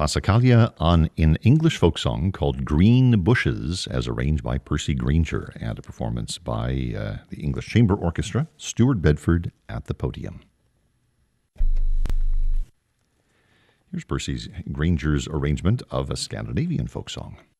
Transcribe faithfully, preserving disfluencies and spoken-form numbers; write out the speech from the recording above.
Passacaglia on an English folk song called Green Bushes, as arranged by Percy Grainger, and a performance by uh, the English Chamber Orchestra, Stuart Bedford at the podium. Here's Percy Grainger's arrangement of a Scandinavian folk song.